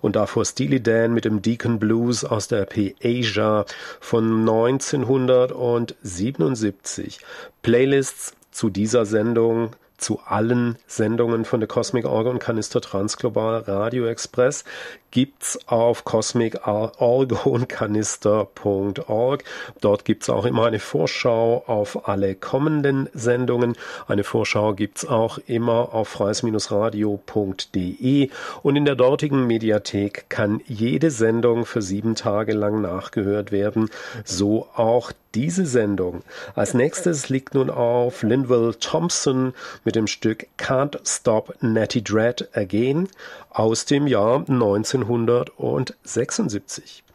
und davor Steely Dan mit dem Deacon Blues aus der EP Asia von 1977. Playlists zu dieser Sendung, zu allen Sendungen von der Cosmic Orgel und Kanister Transglobal Radio Express gibt's auf cosmicalgonkanister.org. Dort gibt's auch immer eine Vorschau auf alle kommenden Sendungen. Eine Vorschau gibt's auch immer auf freies-radio.de und in der dortigen Mediathek kann jede Sendung für 7 Tage lang nachgehört werden. So auch diese Sendung. Als nächstes liegt nun auf Linval Thompson mit dem Stück Can't Stop Natty Dread Again aus dem Jahr 1976.